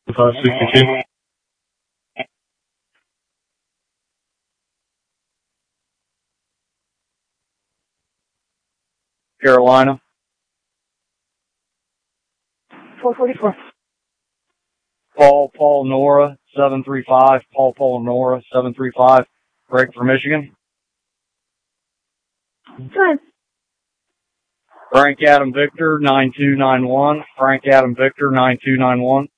562. Carolina. 444. Paul Nora 735. Paul Nora 735. Break for Michigan. Good. Frank Adam Victor 9291. Frank Adam Victor 9291.